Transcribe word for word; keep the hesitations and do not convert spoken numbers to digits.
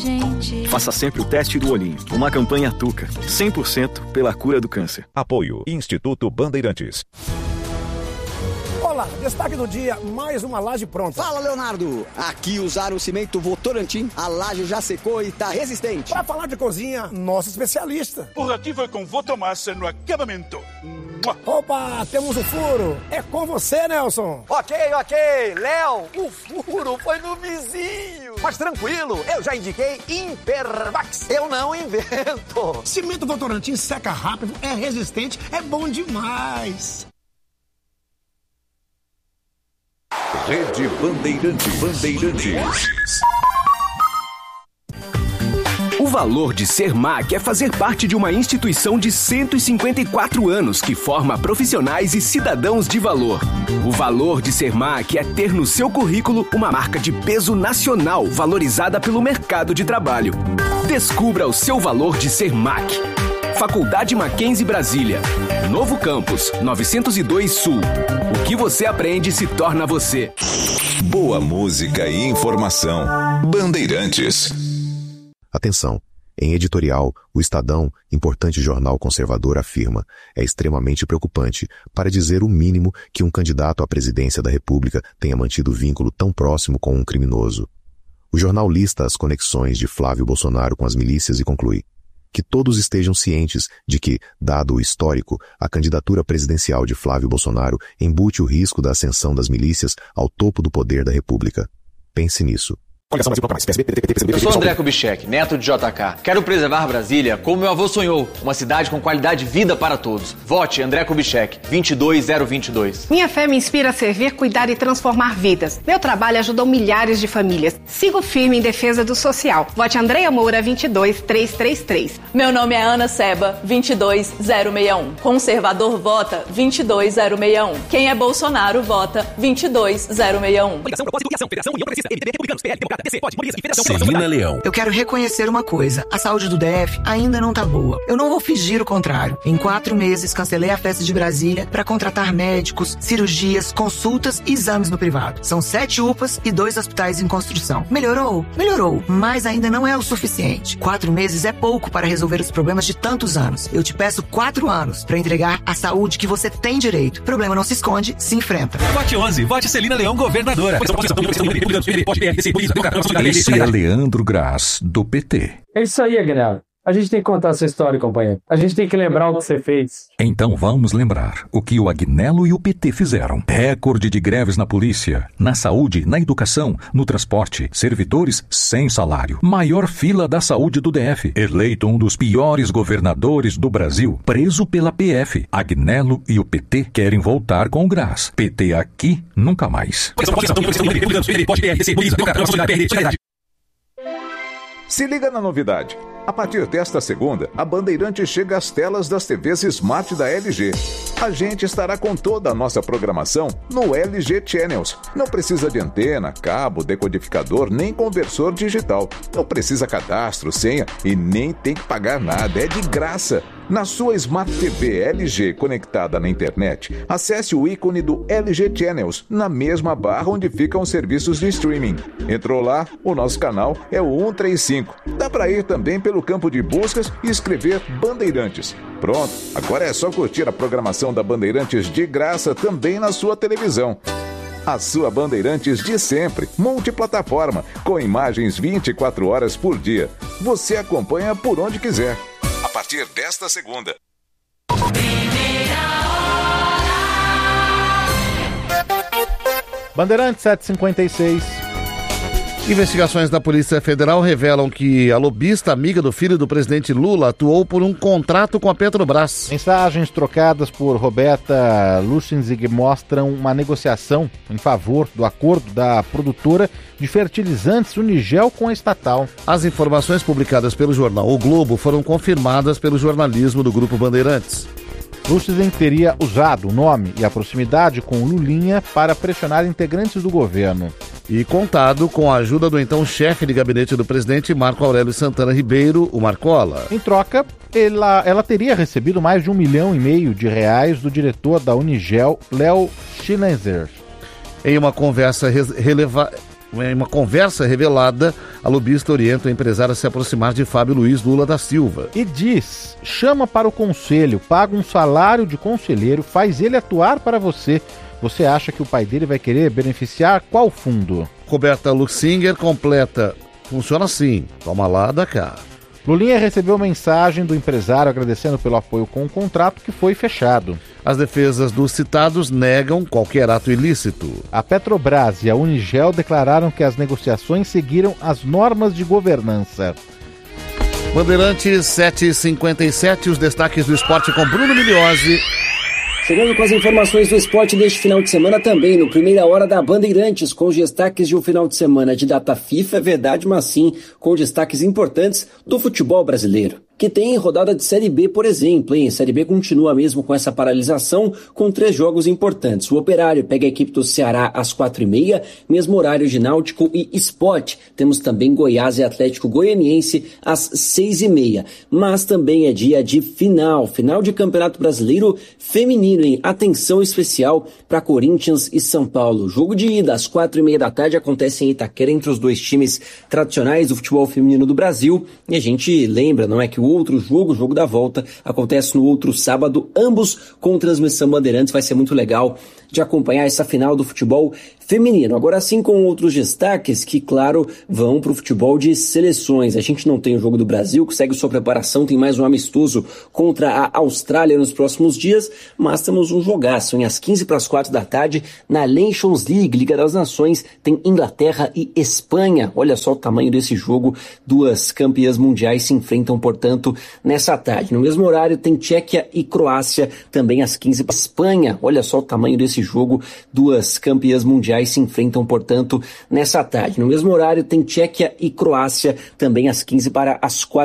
gente. Faça sempre o teste do olhinho. Uma campanha Tuca. cem por cento pela cura do câncer. Apoio Instituto Bandeirantes. Olá, destaque do dia, mais uma laje pronta. Fala, Leonardo. Aqui usaram o cimento Votorantim, a laje já secou e tá resistente. Para falar de cozinha, nosso especialista. Por aqui foi com Votomassa no acabamento. Opa, temos um furo. É com você, Nelson. Ok, ok. Léo, o furo foi no vizinho. Mas tranquilo, eu já indiquei Impervax. Eu não invento. Cimento Votorantim seca rápido, é resistente, é bom demais. Rede Bandeirantes. Bandeirantes. O valor de ser M A C é fazer parte de uma instituição de cento e cinquenta e quatro anos que forma profissionais e cidadãos de valor. O valor de ser M A C é ter no seu currículo uma marca de peso nacional valorizada pelo mercado de trabalho. Descubra o seu valor de ser M A C. Faculdade Mackenzie Brasília. Novo Campus, novecentos e dois Sul. O que você aprende se torna você. Boa música e informação. Bandeirantes. Atenção. Em editorial, o Estadão, importante jornal conservador, afirma: é extremamente preocupante, para dizer o mínimo, que um candidato à presidência da República tenha mantido vínculo tão próximo com um criminoso. O jornal lista as conexões de Flávio Bolsonaro com as milícias e conclui: que todos estejam cientes de que, dado o histórico, a candidatura presidencial de Flávio Bolsonaro embute o risco da ascensão das milícias ao topo do poder da República. Pense nisso. Eu sou André Kubitschek, neto de J K. Quero preservar Brasília como meu avô sonhou, uma cidade com qualidade de vida para todos. Vote André Kubitschek, vinte e dois zero vinte e dois. Minha fé me inspira a servir, cuidar e transformar vidas. Meu trabalho ajudou milhares de famílias. Sigo firme em defesa do social. Vote Andréia Moura, vinte e dois três três três. Meu nome é Ana Seba, vinte e dois zero seis um. Conservador vota vinte e dois zero seis um. Quem é Bolsonaro vota vinte e dois zero seis um. Coligação, propósito, filiação, federação, União Progressista, M D B, Republicanos, P L, Democrata, D C, Pode, Polícia, Federação. Celina Leão. Eu quero reconhecer uma coisa. A saúde do D F ainda não tá boa. Eu não vou fingir o contrário. Em quatro meses, cancelei a festa de Brasília para contratar médicos, cirurgias, consultas e exames no privado. São sete U P As e dois hospitais em construção. Melhorou? Melhorou. Mas ainda não é o suficiente. Quatro meses é pouco para resolver os problemas de tantos anos. Eu te peço quatro anos para entregar a saúde que você tem direito. O problema não se esconde, se enfrenta. Vote onze. Vote Celina Leão, governadora. Esse é Leandro Graz, do P T. É isso aí, Agnaldo. A gente tem que contar a sua história, companheiro. A gente tem que lembrar o que você fez. Então vamos lembrar o que o Agnello e o P T fizeram. Recorde de greves na polícia, na saúde, na educação, no transporte, servidores sem salário. Maior fila da saúde do D F. Eleito um dos piores governadores do Brasil. Preso pela P F. Agnello e o P T querem voltar com o Graz. P T aqui, nunca mais. Se liga na novidade. A partir desta segunda, a Bandeirantes chega às telas das T Vs Smart da L G. A gente estará com toda a nossa programação no L G Channels. Não precisa de antena, cabo, decodificador, nem conversor digital. Não precisa cadastro, senha e nem tem que pagar nada. É de graça. Na sua Smart T V L G conectada na internet, acesse o ícone do L G Channels na mesma barra onde ficam os serviços de streaming. Entrou lá? O nosso canal é o cento e trinta e cinco. Dá para ir também pelo campo de buscas e escrever Bandeirantes. Pronto, agora é só curtir a programação da Bandeirantes de graça também na sua televisão. A sua Bandeirantes de sempre, multiplataforma, com imagens vinte e quatro horas por dia. Você acompanha por onde quiser. A partir desta segunda. Bandeirantes sete e cinquenta e seis. Investigações da Polícia Federal revelam que a lobista amiga do filho do presidente Lula atuou por um contrato com a Petrobras. Mensagens trocadas por Roberta Luschinzig mostram uma negociação em favor do acordo da produtora de fertilizantes Unigel com a estatal. As informações publicadas pelo jornal O Globo foram confirmadas pelo jornalismo do Grupo Bandeirantes. Luschinzig teria usado o nome e a proximidade com Lulinha para pressionar integrantes do governo. E contado com a ajuda do então chefe de gabinete do presidente Marco Aurélio Santana Ribeiro, o Marcola. Em troca, ela, ela teria recebido mais de um milhão e meio de reais do diretor da Unigel, Léo Schillenzer. Em uma conversa releva... Em uma conversa revelada, a lobista orienta o empresário a se aproximar de Fábio Luiz Lula da Silva. E diz, chama para o conselho, paga um salário de conselheiro, faz ele atuar para você. Você acha que o pai dele vai querer beneficiar qual fundo? Roberta Luxinger completa, funciona assim, toma lá, dá cá. Lulinha recebeu mensagem do empresário agradecendo pelo apoio com o contrato que foi fechado. As defesas dos citados negam qualquer ato ilícito. A Petrobras e a Unigel declararam que as negociações seguiram as normas de governança. Bandeirantes sete e cinquenta e sete, os destaques do esporte com Bruno Migliozzi. Chegando com as informações do esporte deste final de semana também, no Primeira Hora da Bandeirantes, com os destaques de um final de semana de data FIFA, é verdade, mas sim com destaques importantes do futebol brasileiro. Que tem rodada de Série B, por exemplo, hein? A Série B continua mesmo com essa paralisação, com três jogos importantes. O Operário pega a equipe do Ceará às quatro e meia, mesmo horário de Náutico e Sport. Temos também Goiás e Atlético Goianiense às seis e meia. Mas também é dia de final, final de Campeonato Brasileiro Feminino, hein? Atenção especial para Corinthians e São Paulo. Jogo de ida às quatro e meia da tarde acontece em Itaquera entre os dois times tradicionais do futebol feminino do Brasil. E a gente lembra, não é, que o outro jogo, o jogo da volta, acontece no outro sábado, ambos com transmissão Bandeirantes. Vai ser muito legal de acompanhar essa final do futebol feminino. Agora sim, com outros destaques que, claro, vão para o futebol de seleções. A gente não tem o Jogo do Brasil, que segue sua preparação, tem mais um amistoso contra a Austrália nos próximos dias, mas temos um jogaço, hein? Às quinze para as quatro da tarde, na Nations League, Liga das Nações, tem Inglaterra e Espanha. Olha só o tamanho desse jogo, duas campeãs mundiais se enfrentam, portanto, nessa tarde. No mesmo horário tem Tchequia e Croácia, também às quinze para Espanha. Olha só o tamanho desse jogo, duas campeãs mundiais se enfrentam, portanto, nessa tarde. No mesmo horário tem Tchequia e Croácia, também às quinze para as quatro.